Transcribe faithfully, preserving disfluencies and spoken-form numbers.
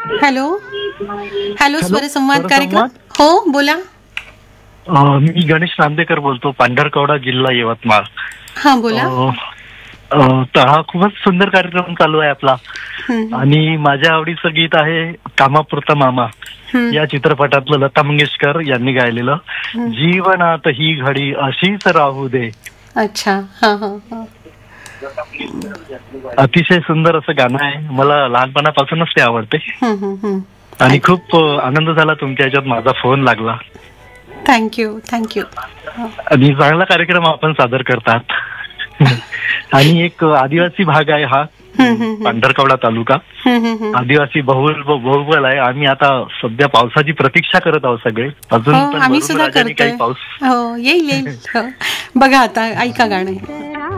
Hello hello स्वरसंवाद स्वरसंवाद? कार्यक्रम. हो बोला. अ, मी गणेश नांदेकर बोलतो, पांढरकवडा जिल्हा यवतमाळ. हा बोला. अ, अ, तर हा खूपच सुंदर कार्यक्रम चालू आहे आपला. हम्म, आणि माझ्या आवडीचं गीत आहे कामापुरता मामा हम्म, या चित्रपटातलं, लता मंगेशकर यांनी गायलेलं. हम्म. जीवनात ही घडी अशीच राहू दे. अच्छा. हा हा हा. अतिशय सुंदर असं गाणं आहे, मला लहानपणापासूनच ते आवडते. हम्म, हम्म, हम्म. आणि खूप अ, आनंद झाला तुमच्या ह्याच्यात माझा फोन लागला. Thank you thank you. आणि चांगला कार्यक्रम आपण सादर करतात. आणि एक आदिवासी भाग आहे हा पांढरकवडा तालुका. आदिवासी बहुल बहुबल आहे. आम्ही आता सध्या पावसाची प्रतीक्षा करत आहोत सगळे. अजून हो पण आम्ही वरून सुद्धा राजाने करतोय. काही पाऊस हो येईल येईल. हो. बघा आता ऐका गाणं.